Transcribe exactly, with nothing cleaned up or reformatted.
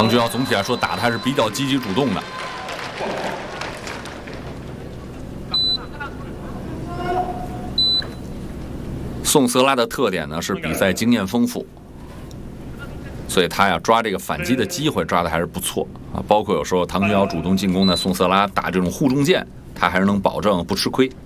唐俊尧总体来说打的还是比较积极主动的。宋瑟拉的特点呢是比赛经验丰富，所以他呀抓这个反击的机会抓的还是不错啊。包括有时候唐俊尧主动进攻呢，宋瑟拉打这种护中箭，他还是能保证不吃亏。